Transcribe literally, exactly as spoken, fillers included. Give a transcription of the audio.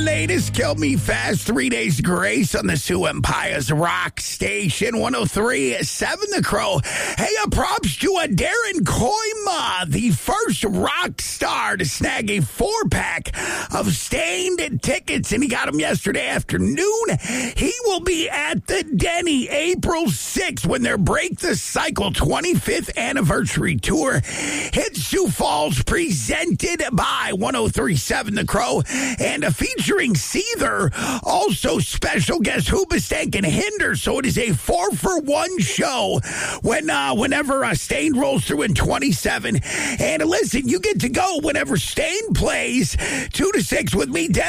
Latest Kill Me Fast, Three Days Grace on the Sioux Empire's Rock Station, one oh three point seven The Crow. Hey, uh, props to uh, Darren Koima, the first rock star to snag a four-pack of Stained tickets, and he got them yesterday afternoon. He will be at the Denny April sixth when their Break the Cycle twenty-fifth anniversary tour hits Sioux Falls, presented by one oh three point seven The Crow, and a feature featuring Seether, also special guest Hoobastank and Hinder. So it is a four for one show when uh, whenever uh, Stained rolls through in twenty-seven. And listen, you get to go whenever Stained plays two to six with me, Deb.